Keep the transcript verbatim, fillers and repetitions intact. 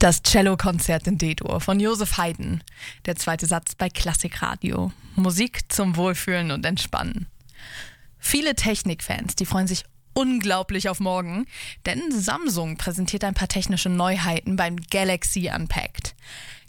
Das Cellokonzert in D-Dur von Joseph Haydn. Der zweite Satz bei Klassikradio. Musik zum Wohlfühlen und Entspannen. Viele Technikfans, die freuen sich unglaublich auf morgen, denn Samsung präsentiert ein paar technische Neuheiten beim Galaxy Unpacked.